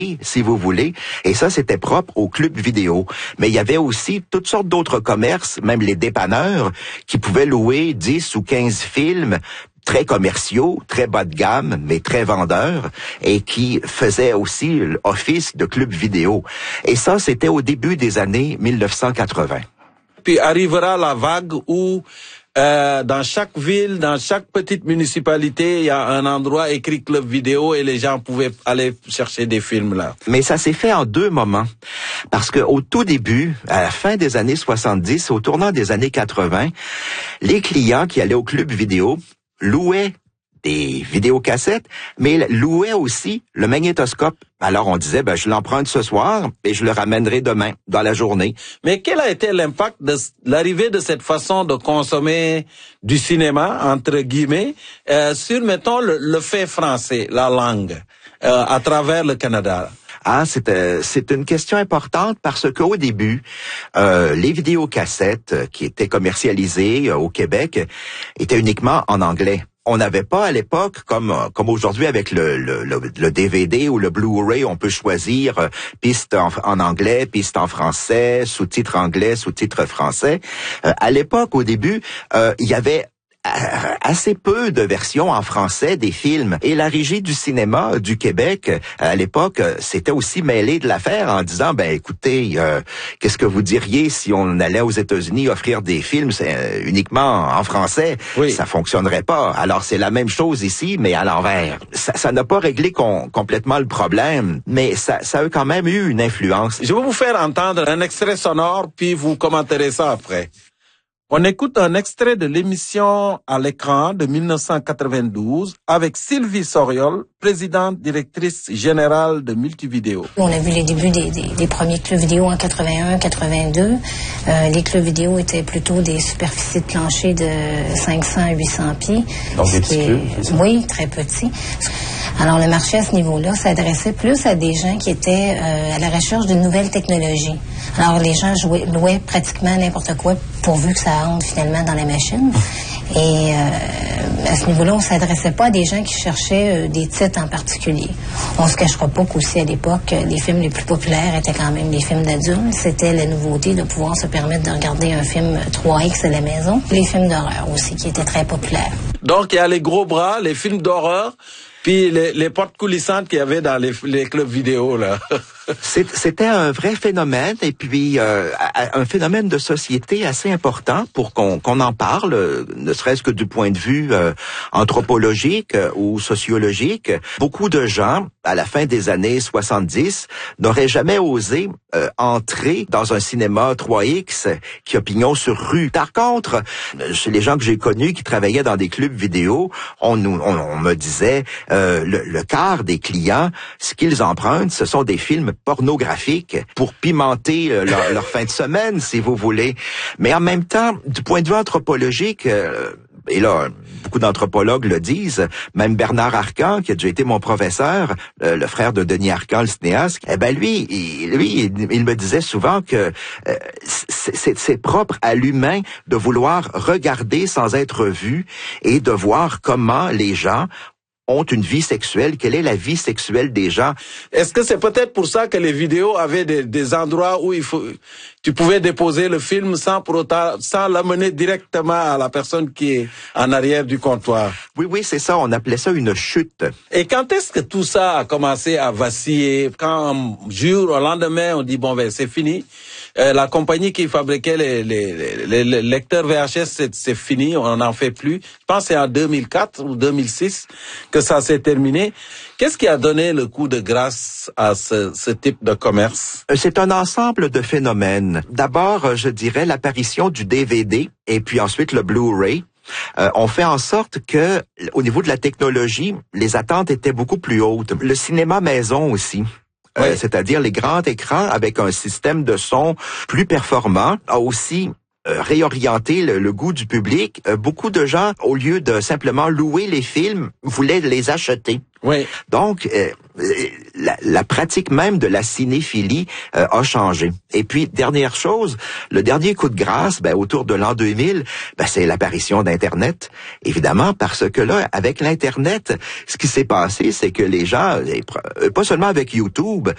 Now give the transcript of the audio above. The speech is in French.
si vous voulez, et ça, c'était propre au club vidéo. Mais il y avait aussi toutes sortes d'autres commerces, même les dépanneurs, qui pouvaient louer 10 ou 15 films très commerciaux, très bas de gamme, mais très vendeurs, et qui faisaient aussi office de club vidéo. Et ça, c'était au début des années 1980. Puis arrivera la vague où dans chaque ville, dans chaque petite municipalité, il y a un endroit écrit club vidéo et les gens pouvaient aller chercher des films là. Mais ça s'est fait en deux moments. Parce que au tout début, à la fin des années 70, au tournant des années 80, les clients qui allaient au club vidéo louaient des vidéocassettes, mais louaient aussi le magnétoscope. Alors on disait, je l'emprunte ce soir et je le ramènerai demain, dans la journée. Mais quel a été l'impact de l'arrivée de cette façon de consommer du cinéma, entre guillemets, sur, mettons, le fait français, la langue, à travers le Canada? Ah, c'est une question importante parce qu'au début, les vidéocassettes qui étaient commercialisées au Québec étaient uniquement en anglais. On n'avait pas à l'époque, comme aujourd'hui avec le DVD ou le Blu-ray, on peut choisir piste en anglais, piste en français, sous-titres anglais, sous-titres français. À l'époque, au début, il y avait assez peu de versions en français des films. Et la Régie du cinéma du Québec, à l'époque, s'était aussi mêlée de l'affaire en disant, écoutez, qu'est-ce que vous diriez si on allait aux États-Unis offrir des films uniquement en français? Oui. Ça fonctionnerait pas. Alors, c'est la même chose ici, mais à l'envers. Ça n'a pas réglé complètement le problème, mais ça a quand même eu une influence. Je vais vous faire entendre un extrait sonore, puis vous commenterez ça après. On écoute un extrait de l'émission à l'écran de 1992 avec Sylvie Soriol, présidente directrice générale de Multividéo. On a vu les débuts des premiers clubs vidéo en 81, 82. Les clubs vidéo étaient plutôt des superficies de plancher de 500 à 800 pieds. Donc des petits clubs, c'est ça? Oui, très petits. Alors le marché à ce niveau-là s'adressait plus à des gens qui étaient à la recherche d'une nouvelle technologie. Alors les gens louaient pratiquement n'importe quoi pourvu que ça entre finalement dans la machine. Et à ce niveau-là, on ne s'adressait pas à des gens qui cherchaient des titres en particulier. On ne se cachera pas qu'aussi à l'époque, les films les plus populaires étaient quand même les films d'adultes. C'était la nouveauté de pouvoir se permettre de regarder un film 3X à la maison. Les films d'horreur aussi, qui étaient très populaires. Donc il y a les gros bras, les films d'horreur, puis les portes coulissantes qu'il y avait dans les clubs vidéo là. C'était un vrai phénomène et puis un phénomène de société assez important pour qu'on en parle, ne serait-ce que du point de vue anthropologique ou sociologique. Beaucoup de gens, à la fin des années 70, n'auraient jamais osé entrer dans un cinéma 3X qui a pignon sur rue. Par contre, chez les gens que j'ai connus qui travaillaient dans des clubs vidéo, on me disait le quart des clients, ce qu'ils empruntent, ce sont des films pornographiques pour pimenter leur fin de semaine, si vous voulez. Mais en même temps, du point de vue anthropologique, et là, beaucoup d'anthropologues le disent, même Bernard Arcan, qui a déjà été mon professeur, le frère de Denis Arcan, le cinéaste, lui, il me disait souvent que c'est propre à l'humain de vouloir regarder sans être vu et de voir comment les gens ont une vie sexuelle, quelle est la vie sexuelle des gens. Est-ce que c'est peut-être pour ça que les vidéos avaient des endroits où tu pouvais déposer le film sans l'amener directement à la personne qui est en arrière du comptoir? Oui, c'est ça, on appelait ça une chute. Et quand est-ce que tout ça a commencé à vaciller? Quand un jour, au lendemain, on dit c'est fini. La compagnie qui fabriquait les lecteurs VHS, c'est fini, on n'en fait plus. Je pense que c'est en 2004 ou 2006 que ça s'est terminé. Qu'est-ce qui a donné le coup de grâce à ce type de commerce? C'est un ensemble de phénomènes. D'abord, je dirais l'apparition du DVD et puis ensuite le Blu-ray. On fait en sorte que, au niveau de la technologie, les attentes étaient beaucoup plus hautes. Le cinéma maison aussi. Oui. C'est-à-dire les grands écrans avec un système de son plus performant, a aussi réorienté le goût du public. Beaucoup de gens, au lieu de simplement louer les films, voulaient les acheter. Oui. Donc, la pratique même de la cinéphilie a changé. Et puis, dernière chose, le dernier coup de grâce, autour de l'an 2000, c'est l'apparition d'Internet. Évidemment, parce que là, avec l'Internet, ce qui s'est passé, c'est que les gens, pas seulement avec YouTube,